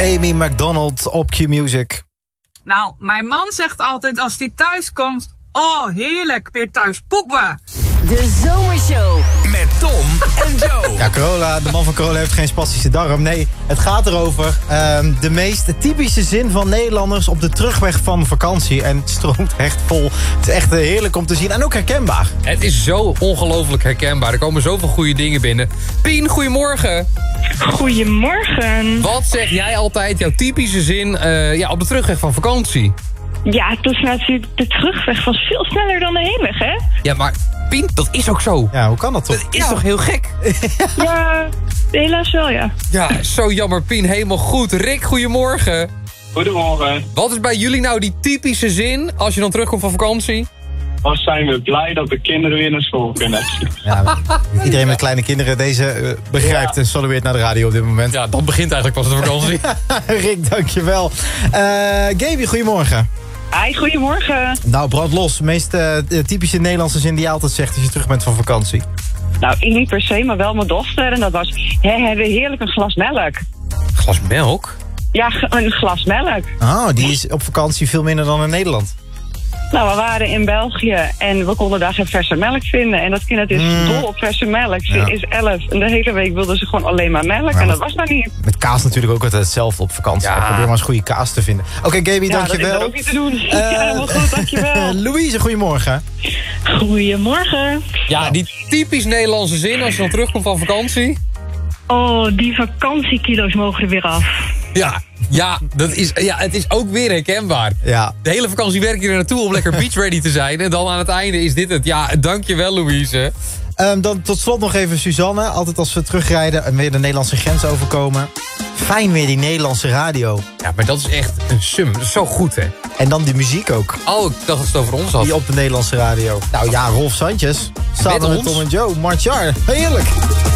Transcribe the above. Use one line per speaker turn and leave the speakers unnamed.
Amy McDonald op Q-Music.
Nou, mijn man zegt altijd als hij thuis komt... Oh, heerlijk, weer thuis poepen.
De Zomershow.
Met Tom en Joe.
Ja, Corolla, de man van Corolla heeft geen spastische darm. Nee, het gaat erover. De meest typische zin van Nederlanders op de terugweg van vakantie. En het stroomt echt vol. Het is echt heerlijk om te zien en ook herkenbaar.
Het is zo ongelooflijk herkenbaar. Er komen zoveel goede dingen binnen. Pien, goedemorgen.
Goedemorgen.
Wat zeg jij altijd, jouw typische zin op de terugweg van vakantie?
Ja, dus natuurlijk de terugweg was veel sneller dan de heenweg, hè?
Ja, maar Pien, dat is ook zo.
Ja, hoe kan dat toch?
Dat is toch heel gek?
Ja, helaas wel, ja.
Ja, zo jammer, Pien. Helemaal goed. Rick, goedemorgen.
Goedemorgen.
Wat is bij jullie nou die typische zin als je dan terugkomt van vakantie?
Wat zijn we blij dat de kinderen weer naar school kunnen.
Ja, iedereen met kleine kinderen deze begrijpt en salueert naar de radio op dit moment.
Ja, dan begint eigenlijk pas de vakantie.
Rick, dankjewel. Gaby, goedemorgen.
Hi, goedemorgen.
Nou, brand los. De meest typische Nederlandse zin die je altijd zegt als je terug bent van vakantie.
Nou, ik niet per se, maar wel mijn dochter. En dat was, hebben heerlijk een glas melk.
Glas melk?
Ja, een glas melk.
Oh, die is op vakantie veel minder dan in Nederland.
Nou, we waren in België en we konden daar geen verse melk vinden. En dat kind is dol op verse melk. Ze is 11 en de hele week wilden ze gewoon alleen maar melk. En dat was nou niet.
Met kaas natuurlijk ook altijd hetzelfde op vakantie.
Ja.
Probeer maar eens goede kaas te vinden. Oké, Gaby, dankjewel.
Ja, dat is ook niet te doen. Ja, helemaal goed, dankjewel.
Louise, goedemorgen.
Goedemorgen.
Ja, die typisch Nederlandse zin als je dan terugkomt van vakantie.
Oh, die vakantiekilo's mogen er weer af.
Ja, het is ook weer herkenbaar.
Ja.
De hele vakantie werk je er naartoe om lekker beach ready te zijn. En dan aan het einde is dit het. Ja, dankjewel Louise.
Dan tot slot nog even Suzanne. Altijd als we terugrijden en weer de Nederlandse grens overkomen. Fijn weer die Nederlandse radio.
Ja, maar dat is echt een sum. Dat is zo goed, hè?
En dan die muziek ook.
Oh, ik dacht dat het over ons had.
Die op de Nederlandse radio. Nou ja, Rolf Sanchez. Samen met
ons?
Tom en Joe. Marchar. Heerlijk.